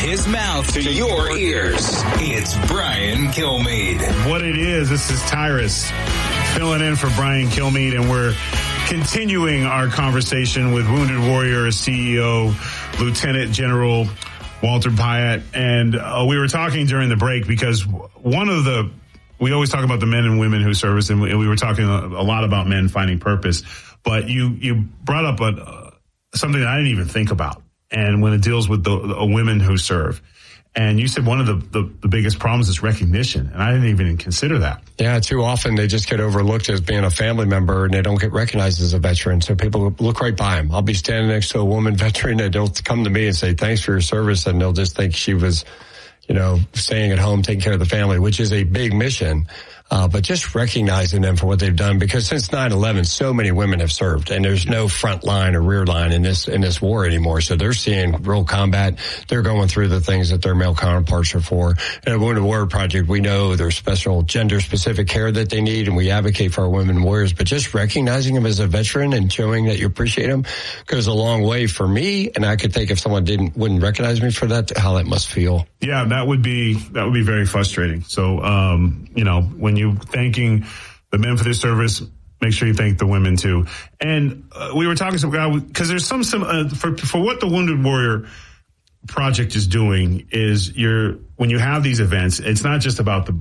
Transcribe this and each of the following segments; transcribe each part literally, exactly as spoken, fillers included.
his mouth to your ears. It's Brian Kilmeade. What it is, this is Tyrus filling in for Brian Kilmeade, and we're continuing our conversation with Wounded Warrior C E O, Lieutenant General Walter Pyatt. And uh, we were talking during the break because one of the, we always talk about the men and women who service, and we, and we were talking a, a lot about men finding purpose. But you, you brought up a, uh, something that I didn't even think about. And when it deals with the, the women who serve. And you said one of the, the, the biggest problems is recognition. And I didn't even consider that. Yeah, too often they just get overlooked as being a family member and they don't get recognized as a veteran. So people look right by them. I'll be standing next to a woman veteran and they'll come to me and say, thanks for your service. And they'll just think she was, you know, staying at home, taking care of the family, which is a big mission. Uh, but just recognizing them for what they've done, because since nine eleven, so many women have served, and there's no front line or rear line in this in this war anymore. So they're seeing real combat. They're going through the things that their male counterparts are for. And at Wounded Warrior Project, we know there's special gender-specific care that they need, and we advocate for our women warriors. But just recognizing them as a veteran and showing that you appreciate them goes a long way for me. And I could think if someone didn't wouldn't recognize me for that, how that must feel. Yeah, that would be that would be very frustrating. So, um, you know, when you thanking the men for their service, make sure you thank the women too. And uh, we were talking to because there's some some uh, for for what the Wounded Warrior Project is doing is you're when you have these events, it's not just about the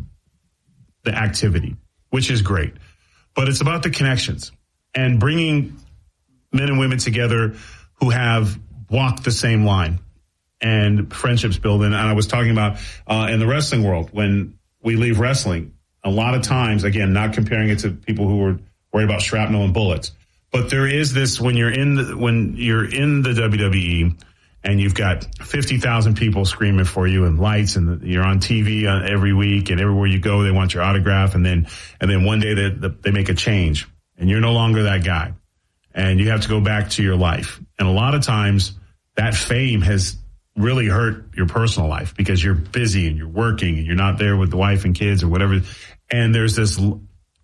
the activity, which is great, but it's about the connections and bringing men and women together who have walked the same line. And friendships building. And I was talking about uh, in the wrestling world, when we leave wrestling, a lot of times, again, not comparing it to people who were worried about shrapnel and bullets, but there is this when you're in the, when you're in the W W E and you've got fifty thousand people screaming for you and lights, and the, you're on T V on every week, and everywhere you go, they want your autograph. And then, and then one day they, they make a change and you're no longer that guy and you have to go back to your life. And a lot of times that fame has really hurt your personal life because you're busy and you're working and you're not there with the wife and kids or whatever. And there's this l-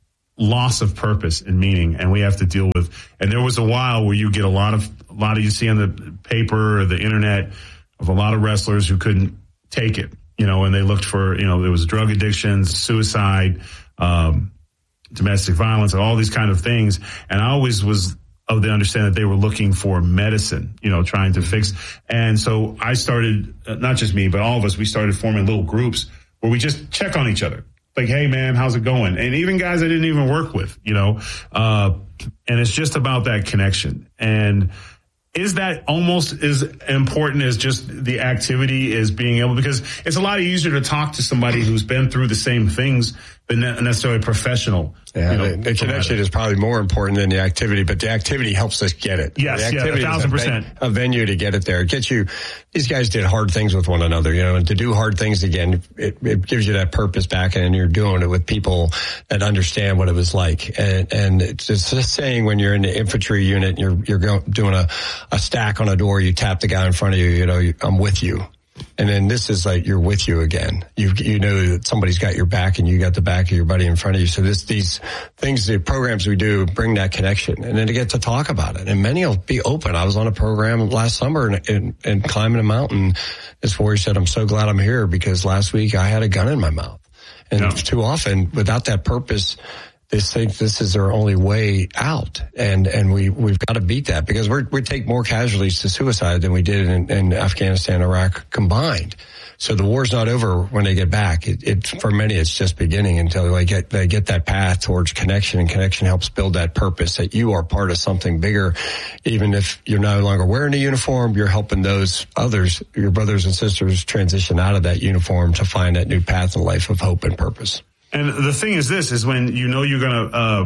loss of purpose and meaning, and we have to deal with. And there was a while where you get a lot of, a lot of you see on the paper or the internet of a lot of wrestlers who couldn't take it, you know, and they looked for, you know, there was drug addictions, suicide, um, domestic violence, all these kind of things. And I always was of the understanding that they were looking for medicine, you know, trying to fix. And so I started, uh, not just me, but all of us, we started forming little groups where we just check on each other. Like, hey, man, how's it going? And even guys I didn't even work with, you know, uh, and it's just about that connection. And is that almost as important as just the activity is being able, because it's a lot easier to talk to somebody who's been through the same things than necessarily a professional. Yeah, you know, the, the connection is probably more important than the activity, but the activity helps us get it. Yes, the activity yeah, a thousand percent. Is a, ven- a venue to get it there. It gets you, these guys did hard things with one another, you know, and to do hard things again, it, it gives you that purpose back, and you're doing it with people that understand what it was like. And, and it's just saying when you're in the infantry unit and you're, you're going, doing a, a stack on a door, you tap the guy in front of you, you know, you, I'm with you. And then this is like you're with you again. You you know that somebody's got your back and you got the back of your buddy in front of you. So this these things, the programs we do bring that connection, and then to get to talk about it. And many will be open. I was on a program last summer and, and, and climbing a mountain. This warrior said, "I'm so glad I'm here because last week I had a gun in my mouth." And no. too often, without that purpose, they think this is their only way out. And, and we, we've got to beat that because we're, we take more casualties to suicide than we did in, in Afghanistan, Iraq combined. So the war's not over when they get back. It, it, for many, it's just beginning until they get, they get that path towards connection, and connection helps build that purpose that you are part of something bigger. Even if you're no longer wearing a uniform, you're helping those others, your brothers and sisters, transition out of that uniform to find that new path in life of hope and purpose. And the thing is this, is when you know you're going to uh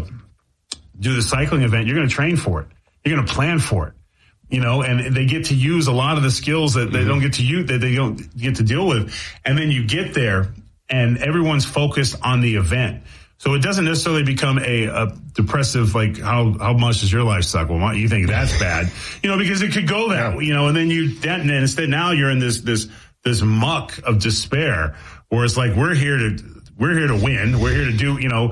do the cycling event, you're going to train for it. You're going to plan for it, you know, and they get to use a lot of the skills that they mm-hmm. don't get to use, that they don't get to deal with. And then you get there and everyone's focused on the event. So it doesn't necessarily become a, a depressive, like, how, how much does your life suck? Well, you think that's bad, you know, because it could go that way, you know, and then you, that, and then instead now you're in this, this, this muck of despair where it's like, we're here to, we're here to win. We're here to do, you know,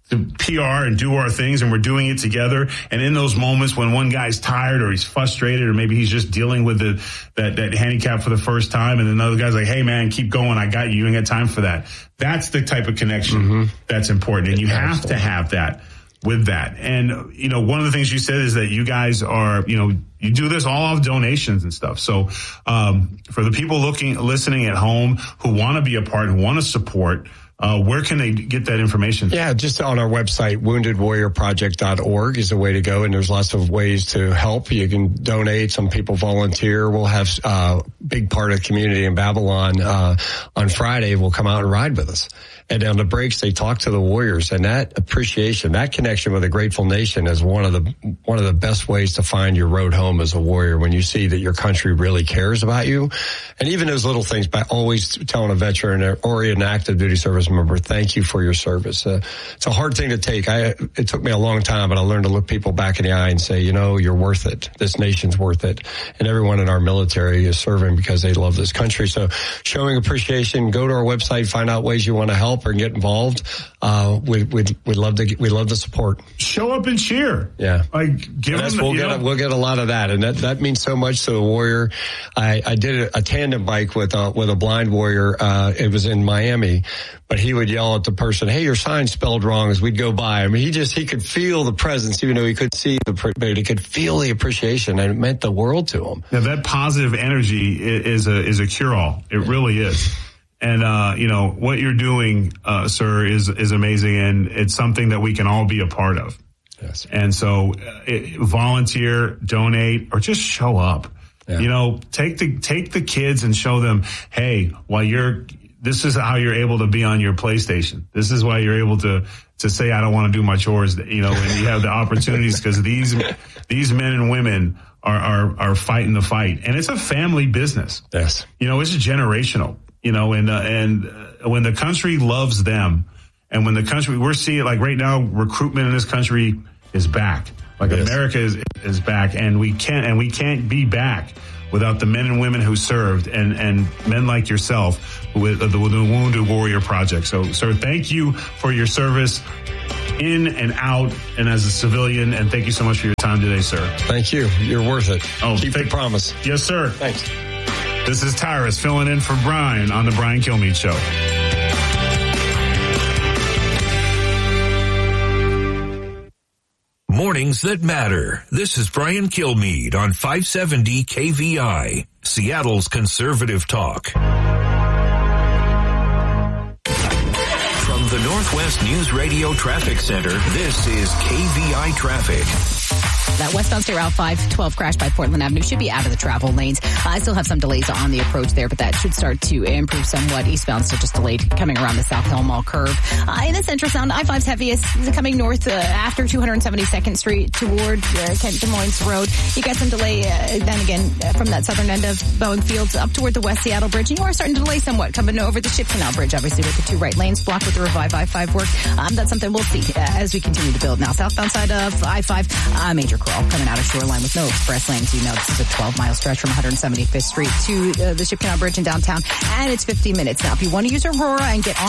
to P R and do our things, and we're doing it together. And in those moments when one guy's tired or he's frustrated or maybe he's just dealing with the, that, that handicap for the first time, and another guy's like, hey man, keep going. I got you. You ain't got time for that. That's the type of connection mm-hmm. that's important. And you have to have that with that. And, you know, one of the things you said is that you guys are, you know, you do this all off donations and stuff. So, um, for the people looking, listening at home who want to be a part, who want to support, Uh, where can they get that information? Yeah, just on our website, wounded warrior project dot org is the way to go. And there's lots of ways to help. You can donate. Some people volunteer. We'll have a uh, big part of the community in Babylon uh, on Friday will come out and ride with us. And on the breaks, they talk to the warriors, and that appreciation, that connection with a grateful nation is one of the, one of the best ways to find your road home as a warrior, when you see that your country really cares about you. And even those little things, by always telling a veteran or an active duty service member, thank you for your service. Uh, it's a hard thing to take. I, it took me a long time, but I learned to look people back in the eye and say, you know, you're worth it. This nation's worth it. And everyone in our military is serving because they love this country. So showing appreciation, go to our website, find out ways you want to help or get involved. Uh, we, we'd, we'd love to, we love the support. Show up and cheer. Yeah. Like, give them, we'll you get, know. a, we'll get a lot of that. And that, that means so much to the warrior. I, I did a, a tandem bike with a, with a blind warrior. Uh, it was in Miami, but he would yell at the person, hey, your sign's spelled wrong, as we'd go by. I mean, he just, he could feel the presence, even though he couldn't see the, but he could feel the appreciation, and it meant the world to him. Yeah, that positive energy is a, is a cure-all. It really is. And, uh, you know, what you're doing, uh, sir, is, is amazing, and it's something that we can all be a part of. Yes. And so uh, it, volunteer, donate, or just show up. Yeah. You know, take the, take the kids and show them, hey, while you're, this is how you're able to be on your PlayStation. This is why you're able to, to say, I don't want to do my chores, you know, and you have the opportunities, because these, these men and women are, are, are fighting the fight. And it's a family business. Yes. You know, it's generational. You know, and, uh, and uh, when the country loves them, and when the country, we're seeing, like right now, recruitment in this country is back. Like yes. America is, is back, and we can't, and we can't be back without the men and women who served, and, and men like yourself with the, with the Wounded Warrior Project. So, sir, thank you for your service in and out and as a civilian, and thank you so much for your time today, sir. Thank you. You're worth it. Oh, keep thank, the promise. Yes, sir. Thanks. This is Tyrus filling in for Brian on the Brian Kilmeade Show. Mornings that matter. This is Brian Kilmeade on five seventy K V I, Seattle's conservative talk. From the Northwest News Radio Traffic Center, this is K V I Traffic. That westbound State Route five twelve crash by Portland Avenue should be out of the travel lanes. I still have some delays on the approach there, but that should start to improve somewhat. Eastbound still just delayed coming around the South Hill Mall curve. Uh, in the Central Sound, I five's heaviest coming north uh, after two hundred seventy-second Street toward uh, Kent Des Moines Road. You got some delay uh, then again uh, from that southern end of Boeing Fields up toward the West Seattle Bridge. And you are starting to delay somewhat coming over the Ship Canal Bridge, obviously with the two right lanes blocked with the Revive I five work. Um, that's something we'll see uh, as we continue to build. Now, southbound side of I five, uh, major crawl coming out of Shoreline with no express lanes. You know, this is a twelve mile stretch from one hundred seventy-fifth Street to uh, the Ship Canal Bridge in downtown, and it's fifty minutes. Now, if you want to use Aurora and get on